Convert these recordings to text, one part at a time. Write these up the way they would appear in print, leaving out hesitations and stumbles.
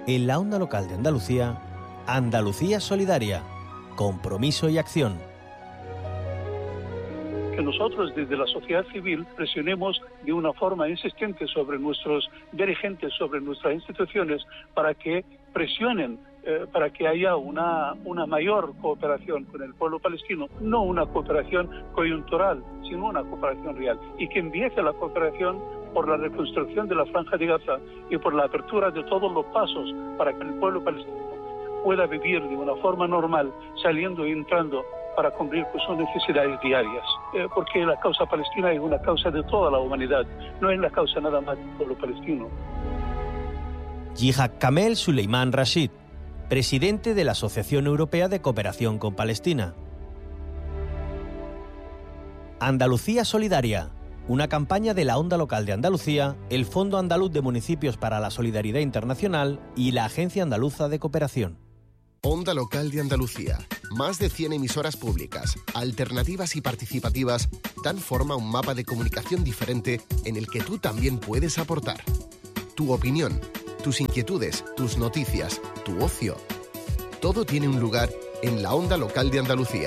En la onda local de Andalucía, Andalucía Solidaria, compromiso y acción. Que nosotros desde la sociedad civil presionemos de una forma insistente sobre nuestros dirigentes, sobre nuestras instituciones, para que presionen, para que haya una mayor cooperación con el pueblo palestino, no una cooperación coyuntural, sino una cooperación real, y que empiece la cooperación por la reconstrucción de la Franja de Gaza y por la apertura de todos los pasos para que el pueblo palestino pueda vivir de una forma normal, saliendo y entrando para cumplir con sus necesidades diarias. Porque la causa palestina es una causa de toda la humanidad, no es la causa nada más del pueblo palestino. Jihad Kamel Suleiman Rashid, presidente de la Asociación Europea de Cooperación con Palestina. Andalucía Solidaria, una campaña de la Onda Local de Andalucía, el Fondo Andaluz de Municipios para la Solidaridad Internacional y la Agencia Andaluza de Cooperación. Onda Local de Andalucía. Más de 100 emisoras públicas, alternativas y participativas, dan forma a un mapa de comunicación diferente en el que tú también puedes aportar. Tu opinión, tus inquietudes, tus noticias, tu ocio. Todo tiene un lugar en la Onda Local de Andalucía.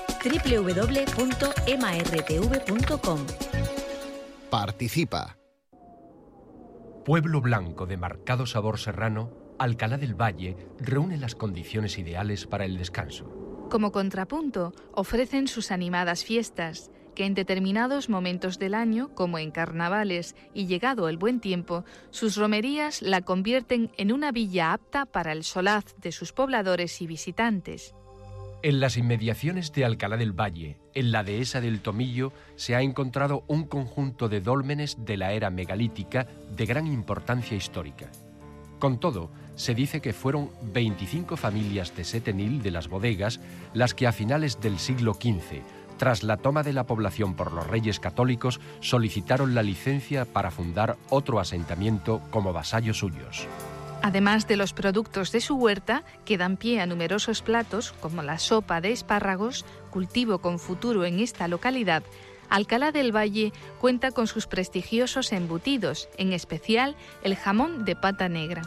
www.martv.com. Participa. Pueblo blanco de marcado sabor serrano, Alcalá del Valle reúne las condiciones ideales para el descanso. Como contrapunto, ofrecen sus animadas fiestas, que en determinados momentos del año, como en carnavales y llegado el buen tiempo, sus romerías la convierten en una villa apta para el solaz de sus pobladores y visitantes. En las inmediaciones de Alcalá del Valle, en la dehesa del Tomillo, se ha encontrado un conjunto de dólmenes de la era megalítica de gran importancia histórica. Con todo, se dice que fueron 25 familias de Setenil de las bodegas las que a finales del siglo XV, tras la toma de la población por los reyes católicos, solicitaron la licencia para fundar otro asentamiento como vasallos suyos. Además de los productos de su huerta, que dan pie a numerosos platos, como la sopa de espárragos, cultivo con futuro en esta localidad, Alcalá del Valle cuenta con sus prestigiosos embutidos, en especial el jamón de pata negra.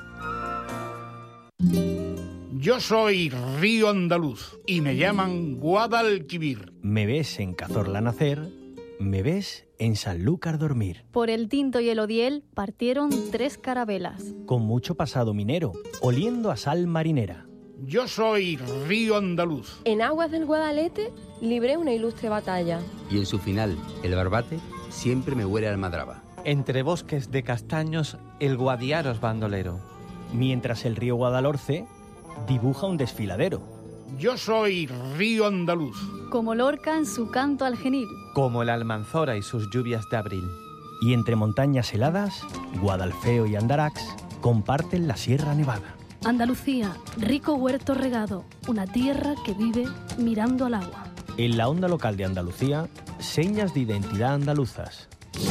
Yo soy Río Andaluz y me llaman Guadalquivir. Me ves en Cazorla nacer, me ves en Sanlúcar dormir. Por el Tinto y el Odiel partieron 3 carabelas. Con mucho pasado minero, oliendo a sal marinera. Yo soy Río Andaluz. En aguas del Guadalete libré una ilustre batalla. Y en su final, el Barbate, siempre me huele a almadraba. Entre bosques de castaños, el Guadiaros bandolero. Mientras el río Guadalhorce dibuja un desfiladero. Yo soy Río Andaluz. Como Lorca en su canto al genil. Como el Almanzora y sus lluvias de abril. Y entre montañas heladas, Guadalfeo y Andarax comparten la Sierra Nevada. Andalucía, rico huerto regado, una tierra que vive mirando al agua. En la Onda Local de Andalucía, señas de identidad andaluzas.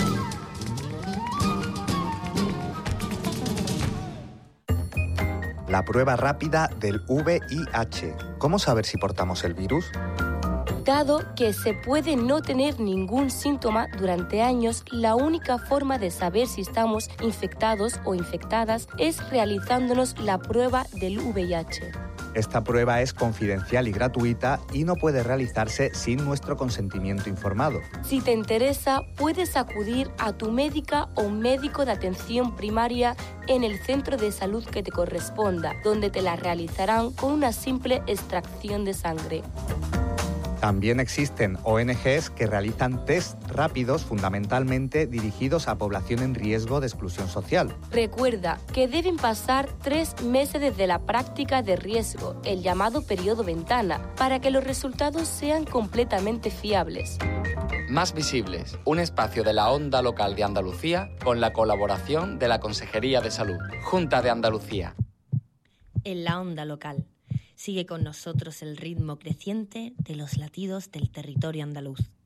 La prueba rápida del VIH. ¿Cómo saber si portamos el virus? Dado que se puede no tener ningún síntoma durante años, la única forma de saber si estamos infectados o infectadas es realizándonos la prueba del VIH. Esta prueba es confidencial y gratuita y no puede realizarse sin nuestro consentimiento informado. Si te interesa, puedes acudir a tu médica o médico de atención primaria en el centro de salud que te corresponda, donde te la realizarán con una simple extracción de sangre. También existen ONGs que realizan test rápidos fundamentalmente dirigidos a población en riesgo de exclusión social. Recuerda que deben pasar 3 meses desde la práctica de riesgo, el llamado periodo ventana, para que los resultados sean completamente fiables. Más Visibles, un espacio de la Onda Local de Andalucía con la colaboración de la Consejería de Salud, Junta de Andalucía. En la Onda Local. Sigue con nosotros el ritmo creciente de los latidos del territorio andaluz.